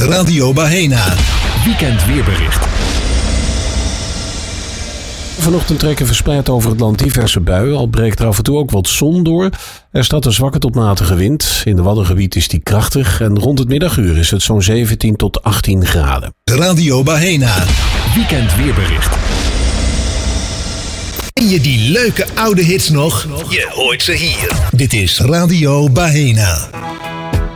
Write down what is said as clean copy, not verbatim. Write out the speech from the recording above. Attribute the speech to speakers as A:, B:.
A: Radio Bahena.
B: Weekend weerbericht. Vanochtend trekken verspreid over het land diverse buien, al breekt er af en toe ook wat zon door. Er staat een zwakke tot matige wind. In de Waddengebied is die krachtig en rond het middaguur is het zo'n 17 tot 18 graden.
A: Radio Bahena.
B: Weekend weerbericht.
A: Ken je die leuke oude hits nog? Je hoort ze hier. Dit is Radio Bahena.